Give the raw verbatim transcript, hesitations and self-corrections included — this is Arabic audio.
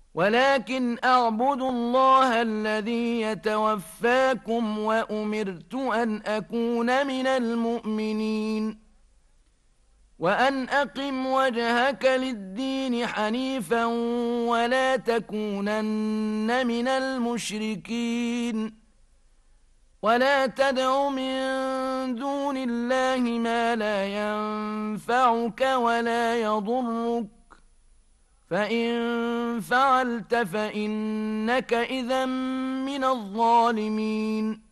ولكن أعبد الله الذي يتوفاكم وأمرت أن أكون من المؤمنين وأن أقم وجهك للدين حنيفا ولا تكونن من المشركين ولا تدع من دون الله ما لا ينفعك ولا يضرك فإن فعلت فإنك إذا من الظالمين